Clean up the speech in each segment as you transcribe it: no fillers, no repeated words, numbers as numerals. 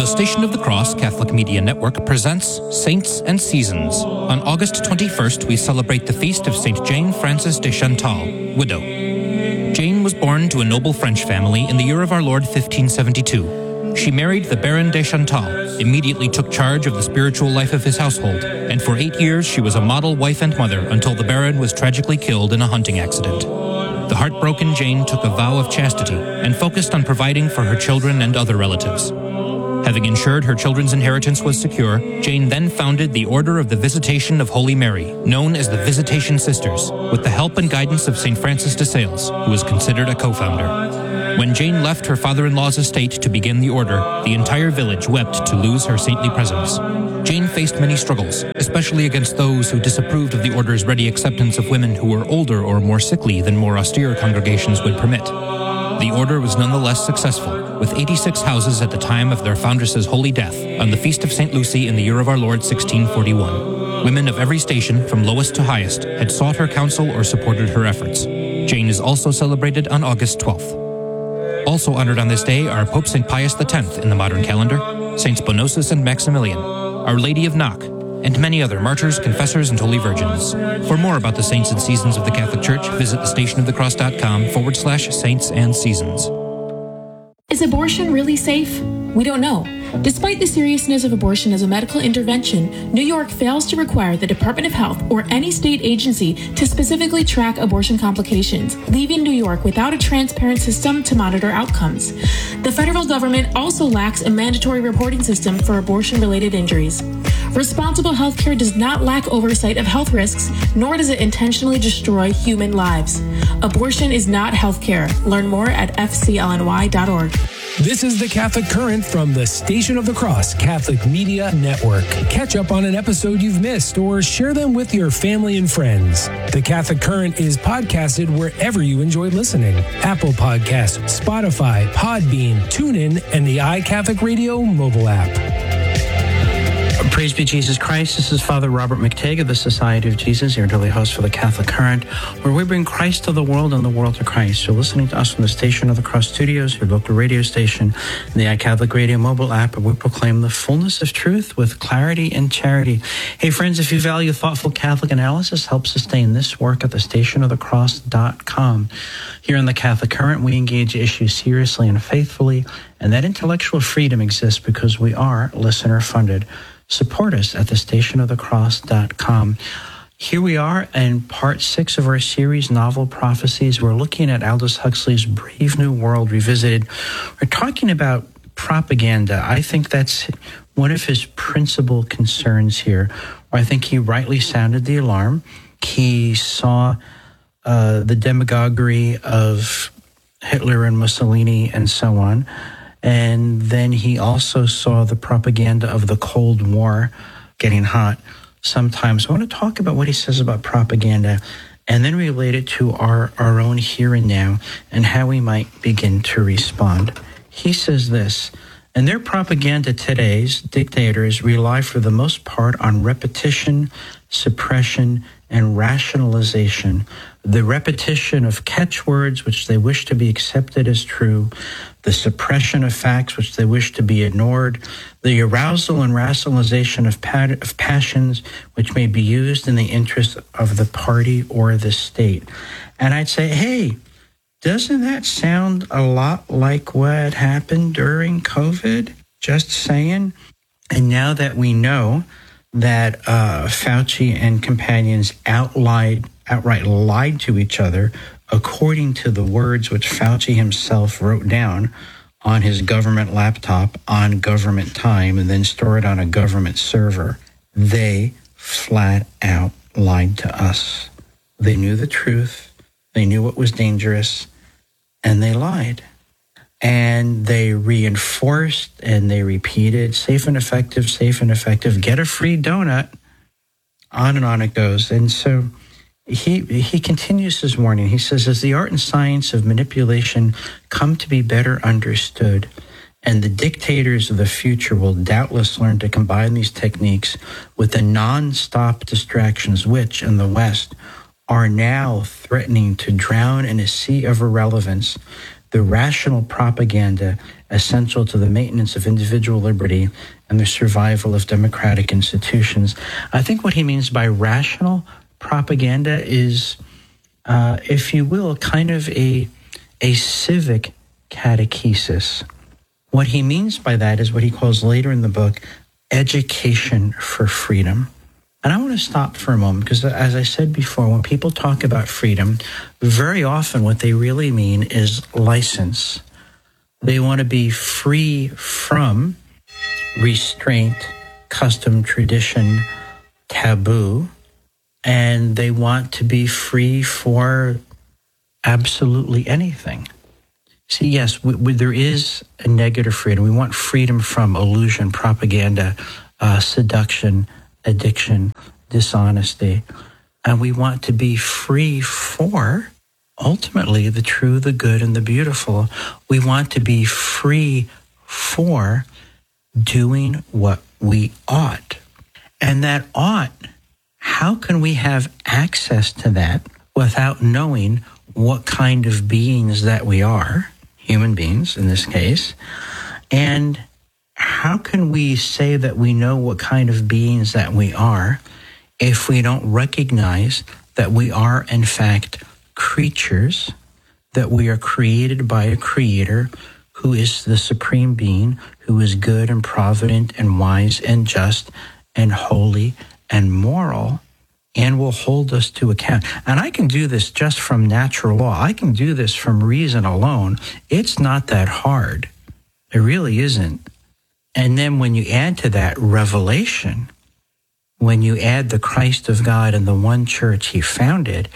Station of the Cross Catholic Media Network presents Saints and Seasons. On August 21st, we celebrate the feast of St. Jane Frances de Chantal, widow. Jane was born to a noble French family in the year of our Lord 1572. She married the Baron de Chantal, immediately took charge of the spiritual life of his household, and for 8 years she was a model wife and mother until the Baron was tragically killed in a hunting accident. The heartbroken Jane took a vow of chastity and focused on providing for her children and other relatives. Having ensured her children's inheritance was secure, Jane then founded the Order of the Visitation of Holy Mary, known as the Visitation Sisters, with the help and guidance of St. Francis de Sales, who was considered a co-founder. When Jane left her father-in-law's estate to begin the order, the entire village wept to lose her saintly presence. Jane faced many struggles, especially against those who disapproved of the order's ready acceptance of women who were older or more sickly than more austere congregations would permit. The order was nonetheless successful, with 86 houses at the time of their foundress's holy death on the Feast of St. Lucy in the year of our Lord 1641. Women of every station, from lowest to highest, had sought her counsel or supported her efforts. Jane is also celebrated on August 12th. Also honored on this day are Pope St. Pius X in the modern calendar, Saints Bonosus and Maximilian, Our Lady of Knock, and many other martyrs, confessors, and holy virgins. For more about the saints and seasons of the Catholic Church, visit thestationofthecross.com/saints and seasons. Is abortion really safe? We don't know. Despite the seriousness of abortion as a medical intervention, New York fails to require the Department of Health or any state agency to specifically track abortion complications, leaving New York without a transparent system to monitor outcomes. The federal government also lacks a mandatory reporting system for abortion-related injuries. Responsible healthcare does not lack oversight of health risks, nor does it intentionally destroy human lives. Abortion is not healthcare. Learn more at fclny.org. This is the Catholic Current from the Station of the Cross Catholic Media Network. Catch up on an episode you've missed or share them with your family and friends. The Catholic Current is podcasted wherever you enjoy listening. Apple Podcasts, Spotify, Podbean, TuneIn, and the iCatholic Radio mobile app. Praise be Jesus Christ. This is Father Robert McTague of the Society of Jesus, your daily host for the Catholic Current, where we bring Christ to the world and the world to Christ. You're listening to us from the Station of the Cross Studios, your local radio station, and the iCatholic Radio mobile app, where we proclaim the fullness of truth with clarity and charity. Hey, friends, if you value thoughtful Catholic analysis, help sustain this work at thestationofthecross.com. Here on the Catholic Current, we engage issues seriously and faithfully, and that intellectual freedom exists because we are listener-funded. Support us at thestationofthecross.com. Here we are in part 6 of our series, Novel Prophecies. We're looking at Aldous Huxley's Brave New World Revisited. We're talking about propaganda. I think that's one of his principal concerns here. I think he rightly sounded the alarm. He saw the demagoguery of Hitler and Mussolini and so on. And then he also saw the propaganda of the Cold War getting hot sometimes. I want to talk about what he says about propaganda and then relate it to our own here and now and how we might begin to respond. He says this: in their propaganda, today's dictators rely for the most part on repetition, suppression, and rationalization. The repetition of catchwords which they wish to be accepted as true, the suppression of facts which they wish to be ignored, the arousal and rationalization of passions which may be used in the interest of the party or the state. And I'd say, hey, doesn't that sound a lot like what happened during COVID? Just saying. And now that we know that Fauci and companions outright lied to each other according to the words which Fauci himself wrote down on his government laptop on government time and then stored on a government server, they flat out lied to us. They knew the truth, they knew what was dangerous, and they lied. And they reinforced and they repeated, safe and effective, get a free donut. On and on it goes. And so he continues his warning. He says, as the art and science of manipulation come to be better understood, and the dictators of the future will doubtless learn to combine these techniques with the non-stop distractions which, in the West, are now threatening to drown in a sea of irrelevance the rational propaganda essential to the maintenance of individual liberty and the survival of democratic institutions. I think what he means by rational propaganda is, if you will, kind of a civic catechesis. What he means by that is what he calls later in the book, education for freedom. And I want to stop for a moment because, as I said before, when people talk about freedom, very often what they really mean is license. They want to be free from restraint, custom, tradition, taboo, and they want to be free for absolutely anything. See, yes, there is a negative freedom. We want freedom from illusion, propaganda, seduction, addiction, dishonesty. And we want to be free for, ultimately, the true, the good, and the beautiful. We want to be free for doing what we ought. And that ought, how can we have access to that without knowing what kind of beings that we are, human beings in this case, and how can we say that we know what kind of beings that we are if we don't recognize that we are, in fact, creatures, that we are created by a creator who is the supreme being, who is good and provident and wise and just and holy and moral, and will hold us to account. And I can do this just from natural law. I can do this from reason alone. It's not that hard. It really isn't. And then when you add to that revelation, when you add the Christ of God and the one church he founded,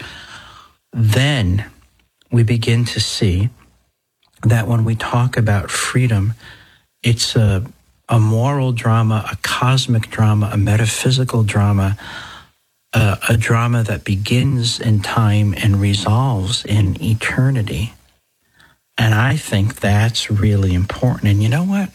then we begin to see that when we talk about freedom, it's a moral drama, a cosmic drama, a metaphysical drama, a drama that begins in time and resolves in eternity. And I think that's really important. And you know what?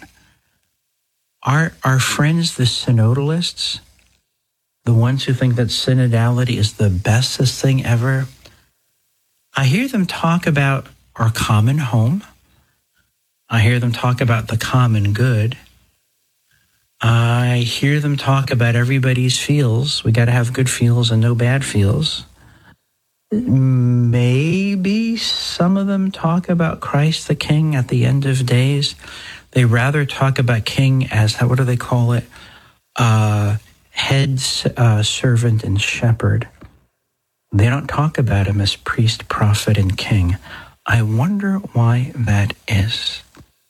Our friends, the synodalists, the ones who think that synodality is the bestest thing ever, I hear them talk about our common home. I hear them talk about the common good. I hear them talk about everybody's feels. We got to have good feels and no bad feels. Maybe some of them talk about Christ the King at the end of days. They rather talk about King as, what do they call it? Head, servant, and shepherd. They don't talk about him as priest, prophet, and king. I wonder why that is.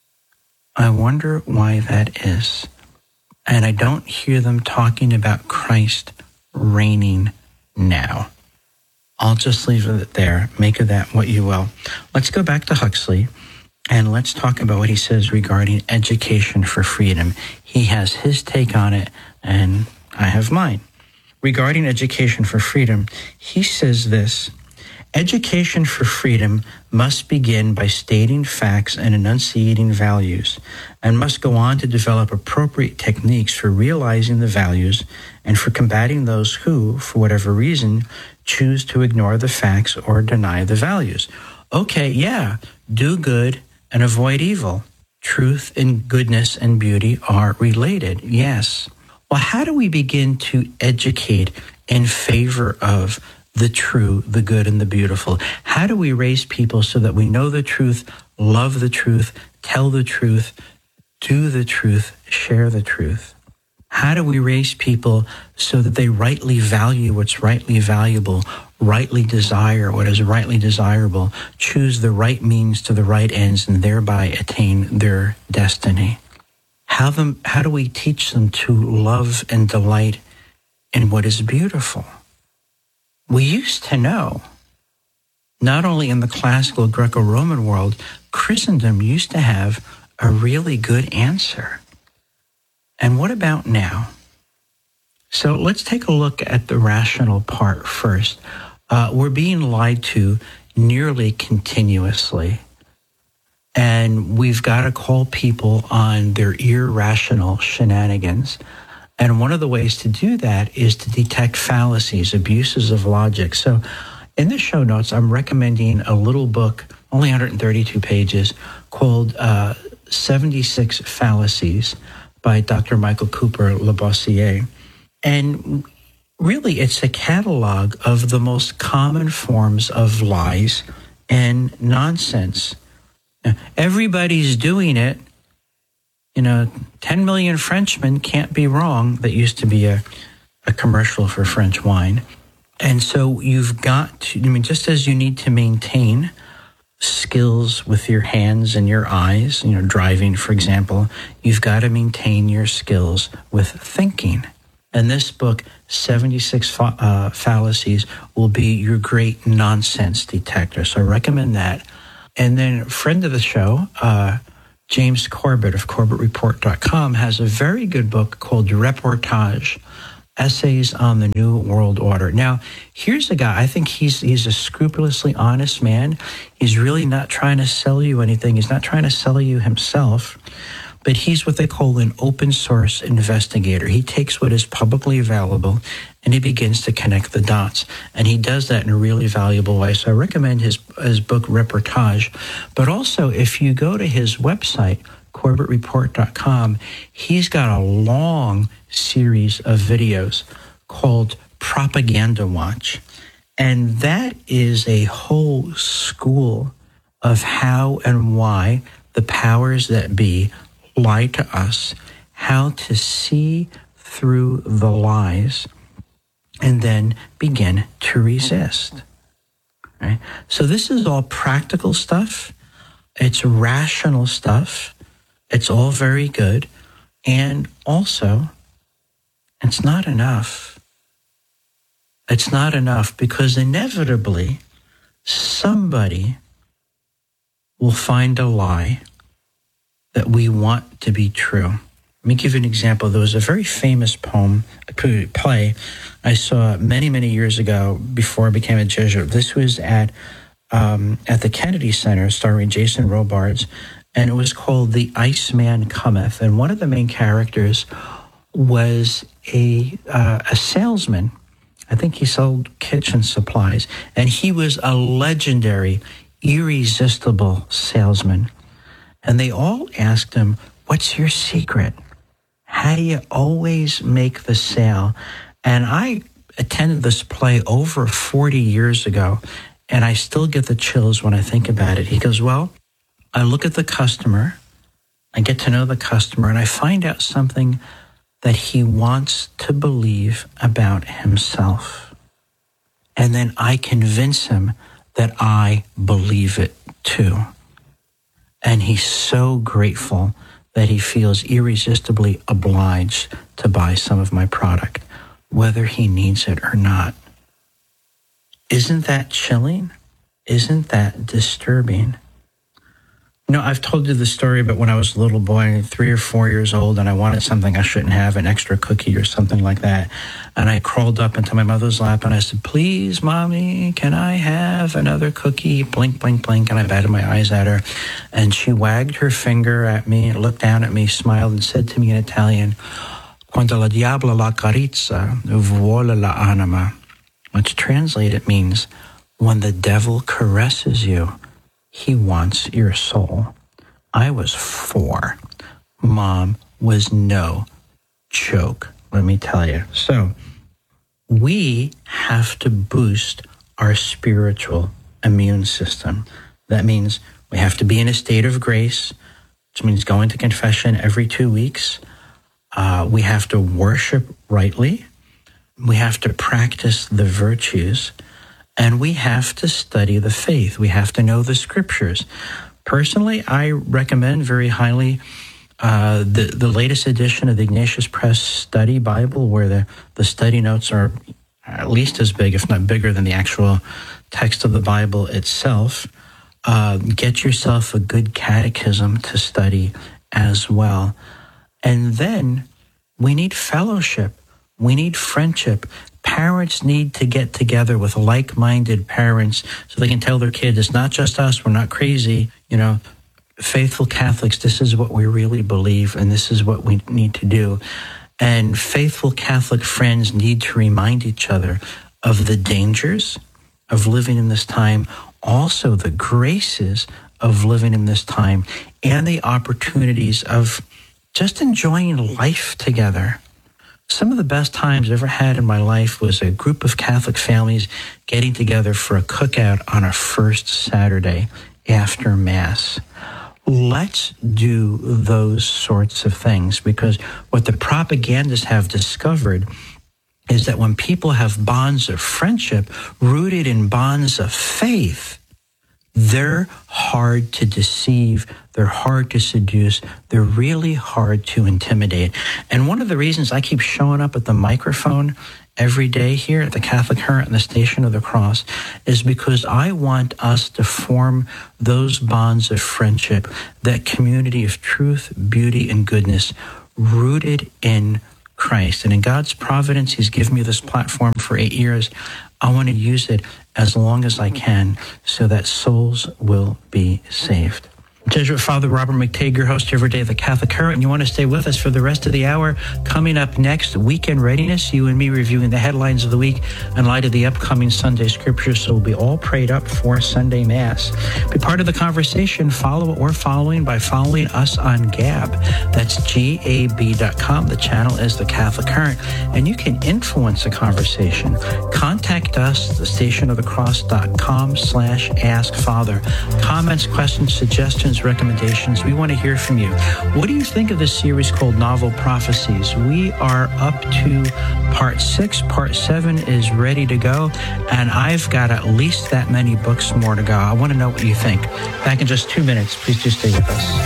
I wonder why that is. And I don't hear them talking about Christ reigning now. I'll just leave it there. Make of that what you will. Let's go back to Huxley and let's talk about what he says regarding education for freedom. He has his take on it and I have mine. Regarding education for freedom, he says this: education for freedom must begin by stating facts and enunciating values, and must go on to develop appropriate techniques for realizing the values and for combating those who, for whatever reason, choose to ignore the facts or deny the values. Okay, yeah, do good and avoid evil. Truth and goodness and beauty are related, yes. Well, how do we begin to educate in favor of the true, the good, and the beautiful? How do we raise people so that we know the truth, love the truth, tell the truth, do the truth, share the truth? How do we raise people so that they rightly value what's rightly valuable, rightly desire what is rightly desirable, choose the right means to the right ends, and thereby attain their destiny? How do we teach them to love and delight in what is beautiful? We used to know, not only in the classical Greco-Roman world, Christendom used to have a really good answer. And what about now? So let's take a look at the rational part first. We're being lied to nearly continuously. And we've got to call people on their irrational shenanigans. And one of the ways to do that is to detect fallacies, abuses of logic. So in the show notes, I'm recommending a little book, only 132 pages, called 76 Fallacies by Dr. Michael Cooper Labossiere. And really, it's a catalog of the most common forms of lies and nonsense. Now, everybody's doing it. 10 million Frenchmen can't be wrong. That used to be a commercial for French wine. And so you've got to, just as you need to maintain skills with your hands and your eyes, driving, for example, you've got to maintain your skills with thinking. And this book, 76 Fallacies, will be your great nonsense detector. So I recommend that. And then a friend of the show, James Corbett of CorbettReport.com, has a very good book called Reportage, Essays on the New World Order. Now, here's a guy, I think he's a scrupulously honest man. He's really not trying to sell you anything. He's not trying to sell you himself, but he's what they call an open source investigator. He takes what is publicly available and he begins to connect the dots. And he does that in a really valuable way. So I recommend his book, Reportage. But also, if you go to his website, CorbettReport.com, he's got a long series of videos called Propaganda Watch. And that is a whole school of how and why the powers that be lie to us, how to see through the lies, and then begin to resist. Right? So this is all practical stuff. It's rational stuff. It's all very good. And also, it's not enough. It's not enough because inevitably somebody will find a lie that we want to be true. Let me give you an example. There was a very famous play I saw many, many years ago before I became a Jesuit. This was at the Kennedy Center, starring Jason Robards, and it was called The Iceman Cometh. And one of the main characters was a salesman. I think he sold kitchen supplies, and he was a legendary, irresistible salesman. And they all asked him, "What's your secret? How do you always make the sale?" And I attended this play over 40 years ago, and I still get the chills when I think about it. He goes, "Well, I look at the customer, I get to know the customer, and I find out something that he wants to believe about himself. And then I convince him that I believe it too. And he's so grateful that he feels irresistibly obliged to buy some of my product, whether he needs it or not." Isn't that chilling? Isn't that disturbing? I've told you the story about when I was a little boy, 3 or 4 years old, and I wanted something I shouldn't have, an extra cookie or something like that. And I crawled up into my mother's lap and I said, "Please, Mommy, can I have another cookie?" Blink, blink, blink. And I batted my eyes at her. And she wagged her finger at me, looked down at me, smiled, and said to me in Italian, "Quando la diabla la carizza, vuole la anima," which translated means, when the devil caresses you, he wants your soul. I was 4. Mom was no joke, let me tell you. So we have to boost our spiritual immune system. That means we have to be in a state of grace, which means going to confession every 2 weeks. We have to worship rightly. We have to practice the virtues. And we have to study the faith. We have to know the scriptures. Personally, I recommend very highly the latest edition of the Ignatius Press Study Bible, where the study notes are at least as big, if not bigger, than the actual text of the Bible itself. Get yourself a good catechism to study as well. And then we need fellowship. We need friendship. Parents need to get together with like-minded parents so they can tell their kids, it's not just us, we're not crazy. Faithful Catholics, this is what we really believe, and this is what we need to do. And faithful Catholic friends need to remind each other of the dangers of living in this time, also the graces of living in this time and the opportunities of just enjoying life together. Some of the best times I ever had in my life was a group of Catholic families getting together for a cookout on a first Saturday after Mass. Let's do those sorts of things, because what the propagandists have discovered is that when people have bonds of friendship rooted in bonds of faith, they're hard to deceive, they're hard to seduce, they're really hard to intimidate. And one of the reasons I keep showing up at the microphone every day here at the Catholic Current and the Station of the Cross is because I want us to form those bonds of friendship, that community of truth, beauty, and goodness rooted in Christ. And in God's providence, He's given me this platform for 8 years. I want to use it as long as I can so that souls will be saved. Jesuit Father Robert McTeigue, your host every day of the Catholic Current, and you want to stay with us for the rest of the hour. Coming up next, Weekend Readiness, you and me reviewing the headlines of the week in light of the upcoming Sunday Scriptures, so we'll be all prayed up for Sunday Mass. Be part of the conversation. Follow what we're following by following us on Gab. That's gab.com. The channel is the Catholic Current, and you can influence the conversation. Contact us, thestationofthecross.com/askfather. Comments, questions, suggestions, recommendations. We want to hear from you. What do you think of this series called Novel Prophecies? We are up to part 6. Part 7 is ready to go, and I've got at least that many books more to go. I want to know what you think. Back in just 2 minutes. Please do stay with us.